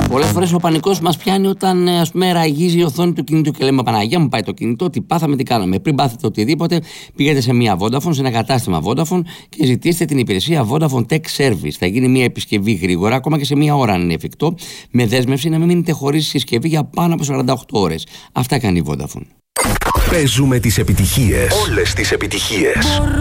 Πολλές φορές ο πανικός μας πιάνει όταν, ας πούμε, ραγίζει η οθόνη του κινητού και λέμε Παναγία μου, πάει το κινητό, τι πάθαμε, τι κάναμε. Πριν πάθετε οτιδήποτε, πήγατε σε μια Vodafone, σε ένα κατάστημα Vodafone και ζητήστε την υπηρεσία Vodafone Tech Service. Θα γίνει μια επισκευή γρήγορα, ακόμα και σε μια ώρα αν είναι εφικτό, με δέσμευση να μην μείνετε χωρίς συσκευή για πάνω από 48 ώρες. Αυτά κάνει η Vodafone. Παίζουμε τις επιτυχίες. Όλες τις επιτυχίες.